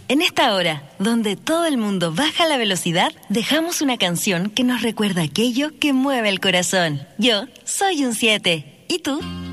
En esta hora, donde todo el mundo baja la velocidad, dejamos una canción que nos recuerda aquello que mueve el corazón. Yo soy un 7. ¿Y tú?